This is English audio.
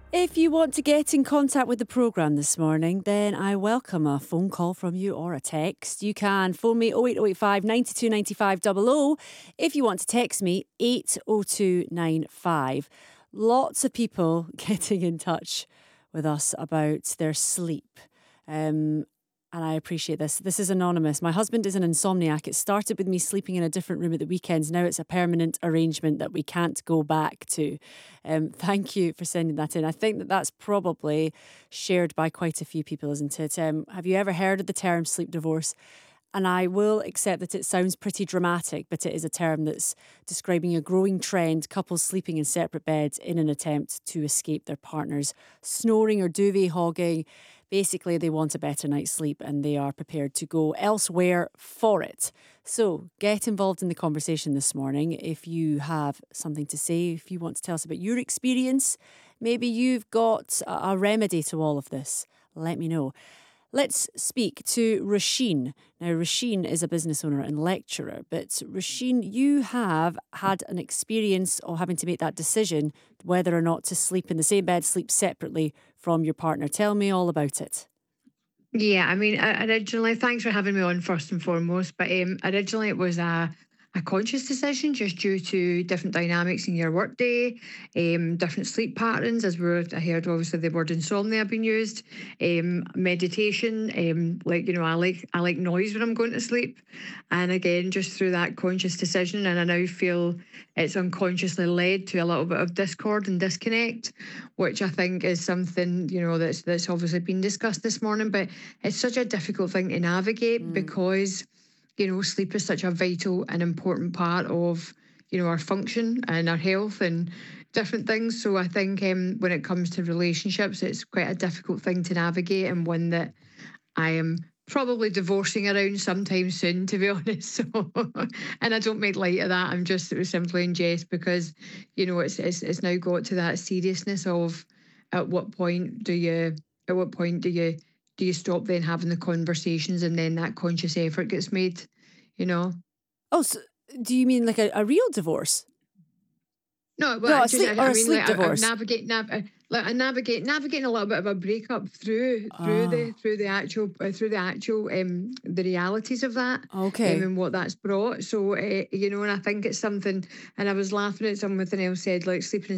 If you want to get in contact with the programme this morning, then I welcome a phone call from you or a text. You can phone me 08085 92 95 00. If you want to text me, 80295. Lots of people getting in touch with us about their sleep. And I appreciate this. This is anonymous. My husband is an insomniac. It started with me sleeping in a different room at the weekends. Now it's a permanent arrangement that we can't go back to. Thank you for sending that in. I think that that's probably shared by quite a few people, isn't it? Have you ever heard of the term sleep divorce? And I will accept that it sounds pretty dramatic, but it is a term that's describing a growing trend, couples sleeping in separate beds in an attempt to escape their partners snoring or duvet hogging. Basically, they want a better night's sleep and they are prepared to go elsewhere for it. So get involved in the conversation this morning. If you have something to say, if you want to tell us about your experience, maybe you've got a remedy to all of this, let me know. Let's speak to Roisin. Now, Roisin is a business owner and lecturer, but Roisin, you have had an experience of having to make that decision whether or not to sleep in the same bed, sleep separately from your partner. Tell me all about it. Yeah, I mean, originally, thanks for having me on first and foremost. But originally, it was a conscious decision just due to different dynamics in your workday, different sleep patterns, I heard obviously the word insomnia being used, meditation, I like noise when I'm going to sleep, and again, just through that conscious decision, and I now feel it's unconsciously led to a little bit of discord and disconnect, which I think is something that's obviously been discussed this morning, but it's such a difficult thing to navigate because sleep is such a vital and important part of our function and our health and different things. So I think when it comes to relationships, it's quite a difficult thing to navigate, and one that I am probably divorcing around sometime soon, to be honest. So, and I don't make light of that. I'm just simply in jest because, it's now got to that seriousness of at what point do you, at what point do you stop then having the conversations and then that conscious effort gets made, you know? Oh, so do you mean like a real divorce? No, well, No, a sleep or I a mean, sleep like, divorce. navigating a little bit of a breakup Ah, through the actual the realities of that, okay. and what that's brought. So, and I think it's something. And I was laughing at something else said, like sleeping in